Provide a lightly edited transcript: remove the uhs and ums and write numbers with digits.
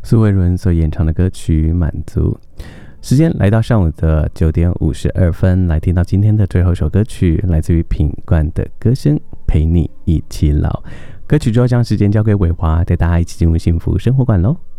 苏慧伦所演唱的歌曲《满足》。时间来到上午的9:52，来听到今天的最后一首歌曲，来自于品冠的歌声《陪你一起老》。歌曲之后将时间交给伟华，带大家一起进入幸福生活馆喽。